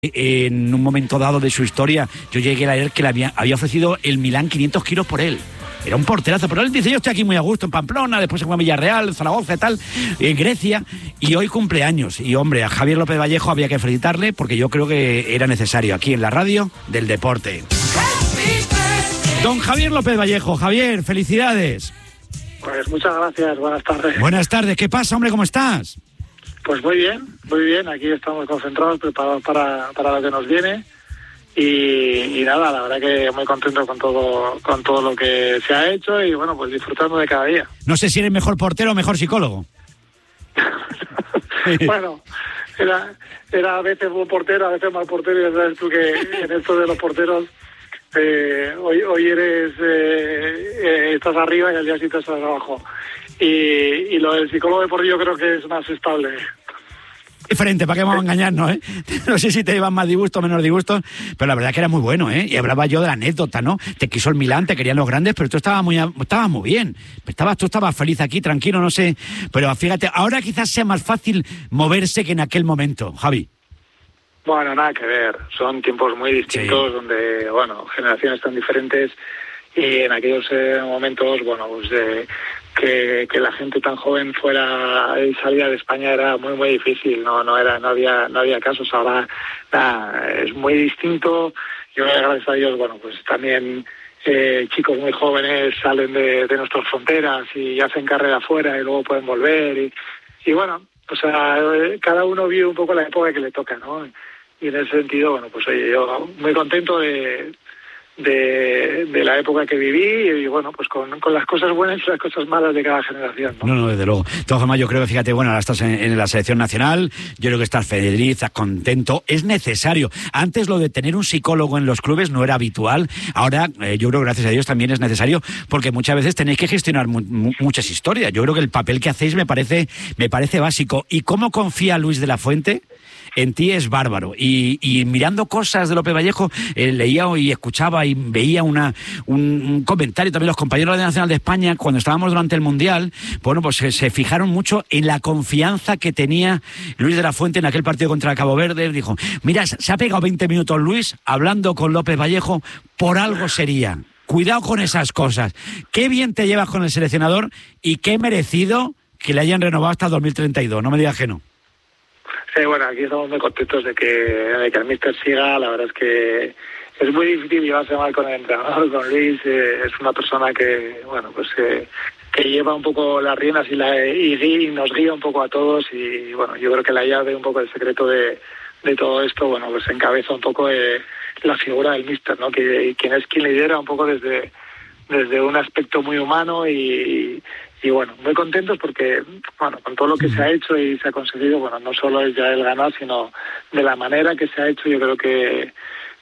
En un momento dado de su historia, yo llegué a leer que le había ofrecido el Milán 500 kilos por él. Era un porterazo, pero él dice, yo estoy aquí muy a gusto en Pamplona, después se fue a Villarreal, Zaragoza y tal, en Grecia, y hoy cumple años. Y hombre, a Javier López Vallejo había que felicitarle porque yo creo que era necesario aquí en la radio del deporte. Don Javier López Vallejo. Javier, felicidades. Pues muchas gracias, buenas tardes. Buenas tardes, ¿qué pasa, hombre? ¿Cómo estás? Pues muy bien, aquí estamos concentrados, preparados para lo que nos viene y nada, la verdad que muy contento con todo lo que se ha hecho y bueno, pues disfrutando de cada día. No sé si eres mejor portero o mejor psicólogo. Bueno, era a veces buen portero, a veces mal portero, y ya sabes tú que en esto de los porteros hoy eres estás arriba y al día siguiente estás abajo. Y lo del psicólogo deportivo creo que es más estable. Diferente, ¿para qué vamos a engañarnos, No sé si te iban más disgustos o menos disgustos, pero la verdad que era muy bueno, Y hablaba yo de la anécdota, ¿no? Te quiso el Milán, te querían los grandes, pero tú estabas muy bien. Tú estabas feliz aquí, tranquilo, no sé. Pero fíjate, ahora quizás sea más fácil moverse que en aquel momento, Javi. Bueno, nada que ver. Son tiempos muy distintos, sí. Donde, generaciones tan diferentes y en aquellos momentos, pues que la gente tan joven fuera y saliera de España era muy muy difícil, no había casos. Ahora es muy distinto. Yo gracias a Dios, pues también chicos muy jóvenes salen de nuestras fronteras y hacen carrera afuera y luego pueden volver y bueno, cada uno vive un poco la época que le toca, ¿no? Y en ese sentido, yo muy contento de la época que viví y pues con las cosas buenas y las cosas malas de cada generación, ¿no? No, desde luego. De todas formas, yo creo que, fíjate, ahora estás en la selección nacional, yo creo que estás feliz, estás contento, es necesario. Antes lo de tener un psicólogo en los clubes no era habitual, ahora yo creo que gracias a Dios también es necesario, porque muchas veces tenéis que gestionar muchas historias. Yo creo que el papel que hacéis me parece básico. ¿Y cómo confía Luis de la Fuente? En ti es bárbaro. Y mirando cosas de López Vallejo, leía y escuchaba y veía un comentario también los compañeros de la Nacional de España cuando estábamos durante el Mundial. Bueno, pues se fijaron mucho en la confianza que tenía Luis de la Fuente en aquel partido contra Cabo Verde. Dijo, mira, se ha pegado 20 minutos Luis hablando con López Vallejo, por algo sería. Cuidado con esas cosas. Qué bien te llevas con el seleccionador y qué merecido que le hayan renovado hasta el 2032. No me digas que no. Aquí estamos muy contentos de que el míster siga. La verdad es que es muy difícil llevarse mal con el entrenador, con Luis. Es una persona que lleva un poco las riendas y nos guía un poco a todos. Y yo creo que la llave, un poco el secreto de todo esto, pues encabeza un poco la figura del míster, ¿no? Quien lidera un poco desde un aspecto muy humano y muy contentos porque, con todo lo que se ha hecho y se ha conseguido, no solo es ya el ganar, sino de la manera que se ha hecho, yo creo que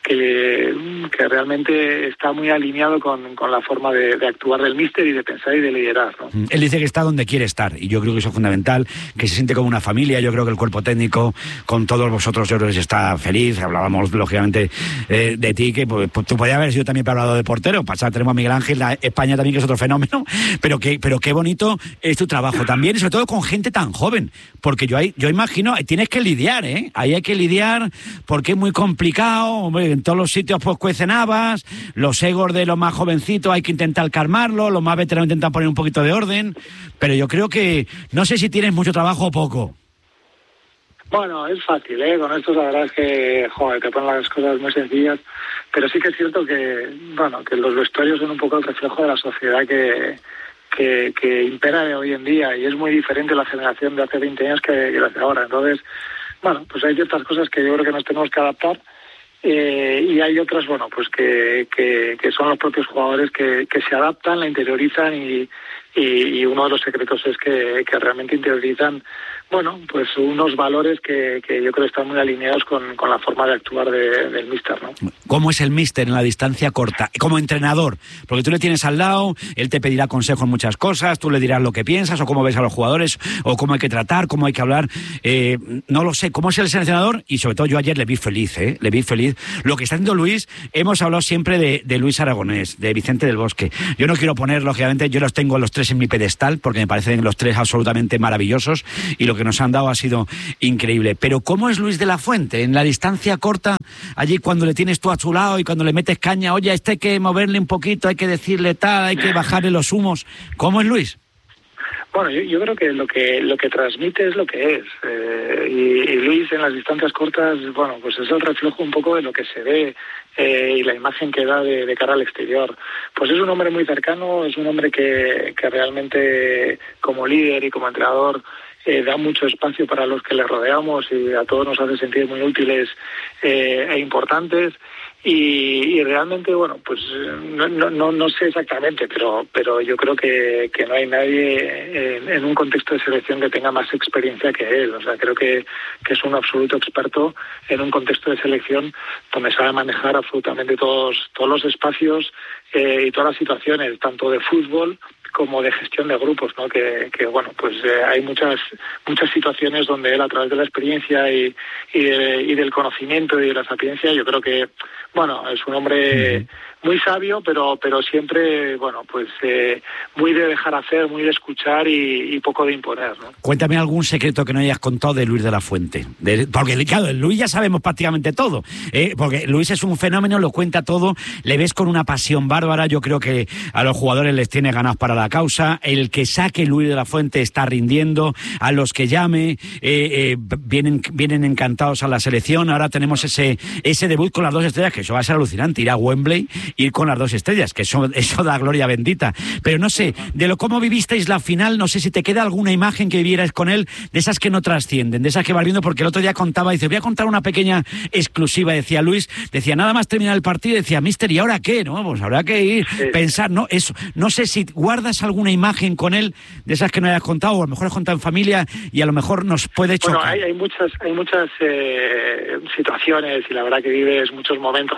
realmente está muy alineado con la forma de actuar del míster y de pensar y de liderar, ¿no? Él dice que está donde quiere estar y yo creo que eso es fundamental, que se siente como una familia. Yo creo que el cuerpo técnico con todos vosotros, yo creo que está feliz. Hablábamos lógicamente de ti, que pues, tú podías haber sido también hablado de portero. Tenemos a Miguel Ángel, España también, que es otro fenómeno, pero qué bonito es tu trabajo también, y sobre todo con gente tan joven, porque yo imagino, tienes que lidiar, ahí hay que lidiar porque es muy complicado, hombre. En todos los sitios pues cuecen habas, los egos de los más jovencitos hay que intentar calmarlos, los más veteranos intentan poner un poquito de orden, pero yo creo que, no sé si tienes mucho trabajo o poco. Bueno, es fácil, con esto la verdad es que, te ponen las cosas muy sencillas, pero sí que es cierto que los vestuarios son un poco el reflejo de la sociedad que impera de hoy en día, y es muy diferente la generación de hace 20 años que la de ahora. Entonces, pues hay ciertas cosas que yo creo que nos tenemos que adaptar. Y hay otras, que son los propios jugadores que se adaptan, la interiorizan y uno de los secretos es que realmente interiorizan, unos valores que yo creo que están muy alineados con la forma de actuar del míster, ¿no? ¿Cómo es el míster en la distancia corta? Como entrenador, porque tú le tienes al lado, él te pedirá consejos en muchas cosas, tú le dirás lo que piensas o cómo ves a los jugadores o cómo hay que tratar, cómo hay que hablar. No lo sé, ¿cómo es el seleccionador? Y sobre todo yo ayer le vi feliz. Lo que está haciendo Luis, hemos hablado siempre de Luis Aragonés, de Vicente del Bosque. Yo no quiero poner, lógicamente, yo los tengo a los tres tres en mi pedestal, porque me parecen los tres absolutamente maravillosos y lo que nos han dado ha sido increíble. Pero ¿cómo es Luis de la Fuente? En la distancia corta, allí cuando le tienes tú a su lado y cuando le metes caña, oye, hay que moverle un poquito, hay que decirle tal, hay que bajarle los humos. ¿Cómo es Luis? Bueno, yo creo que lo que transmite es lo que es. Y Luis en las distancias cortas, bueno, pues es el reflejo un poco de lo que se ve y la imagen que da de cara al exterior. Pues es un hombre muy cercano, es un hombre que realmente como líder y como entrenador da mucho espacio para los que le rodeamos y a todos nos hace sentir muy útiles e importantes. Y realmente, bueno, pues no sé exactamente, pero yo creo que no hay nadie en un contexto de selección que tenga más experiencia que él. O sea, creo que es un absoluto experto en un contexto de selección donde sabe manejar absolutamente todos los espacios y todas las situaciones, tanto de fútbol como de gestión de grupos, ¿no? Que bueno, pues hay muchas situaciones donde él, a través de la experiencia y del conocimiento y de la sapiencia, yo creo que, bueno, es un hombre muy sabio, pero siempre, bueno, pues muy de dejar hacer, muy de escuchar y poco de imponer, ¿no? Cuéntame algún secreto que no hayas contado de Luis de la Fuente. Porque, claro, de Luis ya sabemos prácticamente todo. Porque Luis es un fenómeno, lo cuenta todo, le ves con una pasión bárbara. Yo creo que a los jugadores les tiene ganados para la causa. El que saque Luis de la Fuente está rindiendo. A los que llame, vienen encantados a la selección. Ahora tenemos ese debut con las 2 estrellas, que eso va a ser alucinante. Ir a Wembley, ir con las 2 estrellas, que eso da gloria bendita. Pero no sé, de cómo vivisteis la final, no sé si te queda alguna imagen que vivieras con él, de esas que no trascienden, de esas que vas viendo, porque el otro día contaba, dice, voy a contar una pequeña exclusiva, decía Luis, decía, nada más terminar el partido, decía, mister, ¿y ahora qué? No, pues habrá que ir, pensar, ¿no? Eso, no sé si guardas alguna imagen con él, de esas que no hayas contado, o a lo mejor has contado en familia, y a lo mejor nos puede chocar. Bueno, hay muchas situaciones, y la verdad que vives muchos momentos.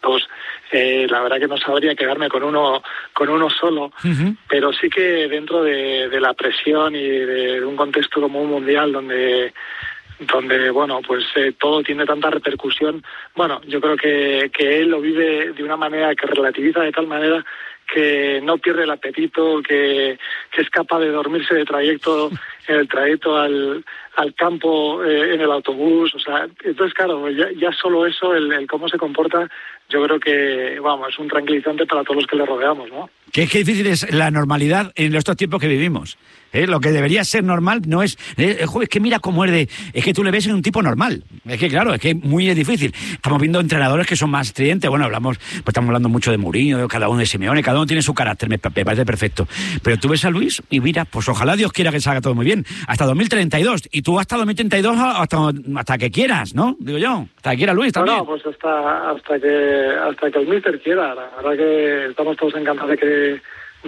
La verdad que no sabría quedarme con uno solo, pero sí que dentro de la presión y de un contexto como un mundial donde bueno, pues todo tiene tanta repercusión, bueno, yo creo que él lo vive de una manera que relativiza de tal manera que no pierde el apetito, que es capaz de dormirse en el trayecto al campo, en el autobús, o sea, entonces claro, ya solo eso, el cómo se comporta, yo creo que, vamos, es un tranquilizante para todos los que le rodeamos, ¿no? Que es que difícil es la normalidad en estos tiempos que vivimos. Lo que debería ser normal no es... es que mira cómo es que tú le ves en un tipo normal. Es que claro, es que muy difícil. Estamos viendo entrenadores que son más estridentes. Bueno, pues estamos hablando mucho de Mourinho, de cada uno de Simeone, cada uno tiene su carácter, me parece perfecto. Pero tú ves a Luis y mira, pues ojalá Dios quiera que salga todo muy bien. Hasta 2032. Y tú hasta 2032 hasta que quieras, ¿no? Digo yo. Hasta que quiera Luis también. No, pues hasta que el míster quiera. La verdad que estamos todos encantados de que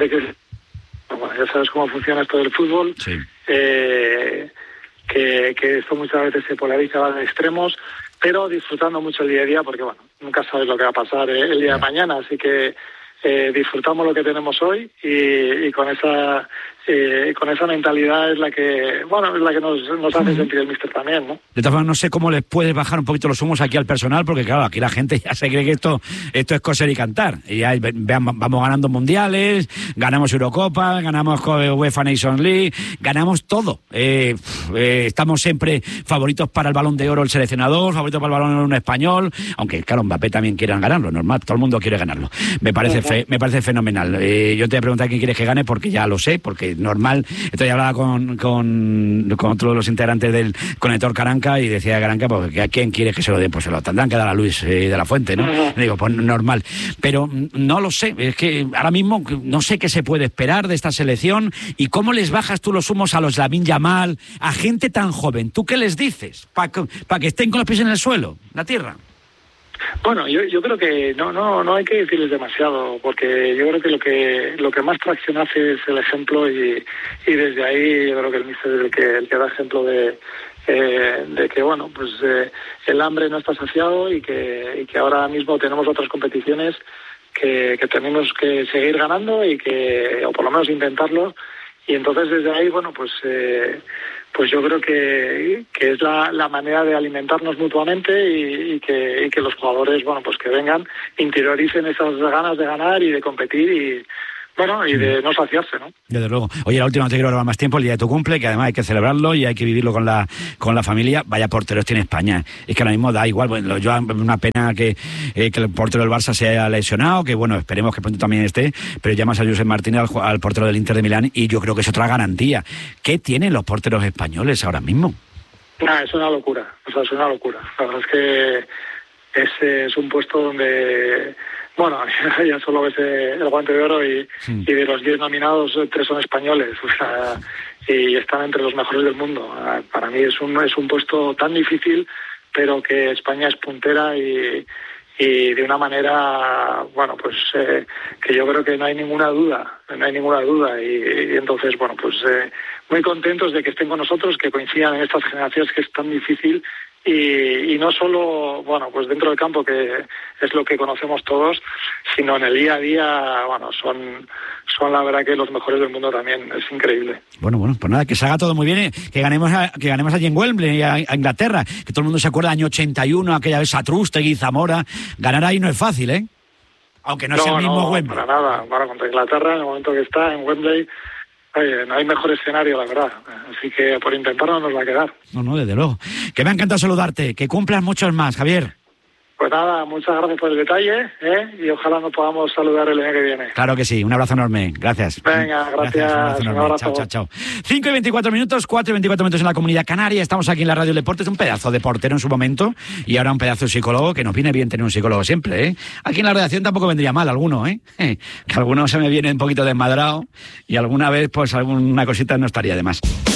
bueno, ya sabes cómo funciona esto del fútbol, sí. Que esto muchas veces se polariza, va de extremos, pero disfrutando mucho el día a día, porque bueno, nunca sabes lo que va a pasar el día de mañana, así que disfrutamos lo que tenemos hoy y con esa mentalidad es la que nos hace sentir el míster también, ¿no? De todas formas, no sé cómo les puedes bajar un poquito los humos aquí al personal, porque claro, aquí la gente ya se cree que esto es coser y cantar. Y ya vamos ganando mundiales, ganamos Eurocopa, ganamos UEFA Nations League, ganamos todo. Estamos siempre favoritos para el Balón de Oro el seleccionador, favoritos para el Balón de Oro un español, aunque claro, Mbappé también quiere ganarlo, normal, todo el mundo quiere ganarlo. Me parece fenomenal. Yo te voy a preguntar quién quieres que gane, porque ya lo sé, porque normal. Entonces hablaba con otro de los integrantes con Héctor Caranca y decía Caranca, pues ¿a quién quiere que se lo dé? Pues se lo tendrán que dar a Luis de la Fuente, ¿no? Digo, pues normal. Pero no lo sé, es que ahora mismo no sé qué se puede esperar de esta selección y cómo les bajas tú los humos a los Lamine Yamal, a gente tan joven. ¿Tú qué les dices? Para que estén con los pies en el suelo, la tierra. Bueno, yo creo que no hay que decirles demasiado, porque yo creo que lo que más tracción hace es el ejemplo y desde ahí yo creo que el míster es el que da ejemplo de que bueno, pues el hambre no está saciado y que ahora mismo tenemos otras competiciones que tenemos que seguir ganando o por lo menos intentarlo, y entonces desde ahí, bueno, pues yo creo que es la manera de alimentarnos mutuamente y que los jugadores, bueno, pues que vengan, interioricen esas ganas de ganar y de competir y, bueno, y de no saciarse, ¿no? Desde luego. Oye, la última, no te quiero robar más tiempo, el día de tu cumple, que además hay que celebrarlo y hay que vivirlo con la familia. Vaya porteros tiene España. Es que ahora mismo da igual. Bueno, yo, una pena que el portero del Barça se haya lesionado, que bueno, esperemos que pronto también esté, pero llamas a Josep Martínez, al portero del Inter de Milán, y yo creo que es otra garantía. ¿Qué tienen los porteros españoles ahora mismo? Es una locura. O sea, es una locura. La verdad es que es un puesto donde... Bueno, ya solo ves el Guante de Oro y de los 10 nominados, 3 son españoles, o sea, y están entre los mejores del mundo. Para mí es un puesto tan difícil, pero que España es puntera y de una manera, bueno, pues que yo creo que no hay ninguna duda, y entonces, bueno, pues muy contentos de que estén con nosotros, que coincidan en estas generaciones que es tan difícil. Y no solo, bueno, pues dentro del campo, que es lo que conocemos todos, sino en el día a día, bueno, son la verdad que los mejores del mundo también, es increíble. Bueno, pues nada, que se haga todo muy bien, que ganemos allí en Wembley, a Inglaterra, que todo el mundo se acuerda, año 81, aquella vez Satrústegui, Zamora, ganar ahí no es fácil, ¿eh? Aunque no sea el mismo Wembley. No, para nada, bueno, contra Inglaterra, en el momento que está en Wembley, oye, no hay mejor escenario, la verdad. Así que por intentarlo nos va a quedar. No, desde luego. Que me ha encantado saludarte. Que cumplas muchos más, Javier. Pues nada, muchas gracias por el detalle, y ojalá nos podamos saludar el año que viene. Claro que sí. Un abrazo enorme. Gracias. Venga, gracias. Un abrazo. Chao. 5:24 minutos, 4:24 minutos en la Comunidad Canaria. Estamos aquí en la Radio del Deporte. Es un pedazo de portero en su momento y ahora un pedazo de psicólogo, que nos viene bien tener un psicólogo siempre, ¿eh? Aquí en la redacción tampoco vendría mal alguno, ¿eh? Que alguno se me viene un poquito desmadrado y alguna vez pues alguna cosita no estaría de más.